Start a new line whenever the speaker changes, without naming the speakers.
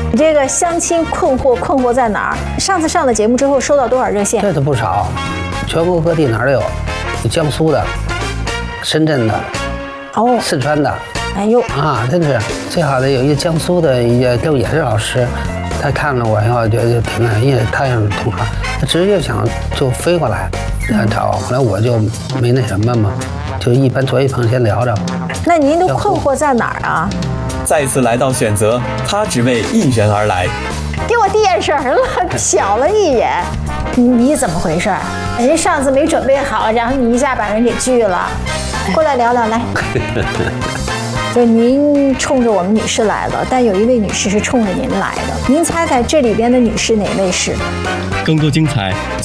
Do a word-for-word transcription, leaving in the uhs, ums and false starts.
你这个相亲困惑困惑在哪儿？上次上了节目之后收到多少热线？
这都不少，全国各地哪儿都有，有江苏的、深圳的、
哦，
四川的。
哎呦
啊，真是最好的有一个江苏的，也都也是老师，他看了我以后觉得挺那，因为他也是同行，他直接想就飞过来来找我，后来我就没那什么嘛，就一般作为朋友先聊着。
那您的困惑在哪儿啊？
再次来到选择，他只为一人而来。
给我递眼神了，瞟了一眼，你你怎么回事？人家上次没准备好，然后你一下把人给拒了。过来聊聊来。就您冲着我们女士来了，但有一位女士是冲着您来的，您猜猜这里边的女士哪位是？
更多精彩